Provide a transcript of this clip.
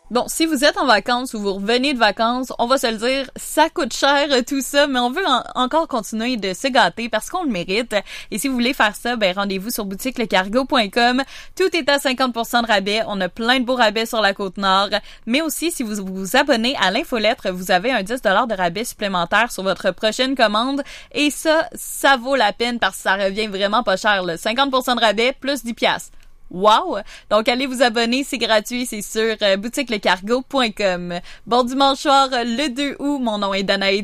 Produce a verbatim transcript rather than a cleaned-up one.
Bon, si vous êtes en vacances ou vous revenez de vacances, on va se le dire, ça coûte cher tout ça, mais on veut en- encore continuer de se gâter parce qu'on le mérite. Et si vous voulez faire ça, ben rendez-vous sur boutique le cargo point com. Tout est à cinquante pour cent de rabais. On a plein de beaux rabais sur la Côte-Nord. Mais aussi, si vous vous abonnez à l'infolettre, vous avez un dix dollars de rabais supplémentaire sur votre prochaine commande. Et ça, ça vaut la peine parce que ça revient vraiment pas cher, là. cinquante pour cent de rabais plus dix piastres. Wow! Donc, allez vous abonner, c'est gratuit, c'est sur euh, boutique le cargo point com. Bon dimanche soir, le deux août, mon nom est Danaï.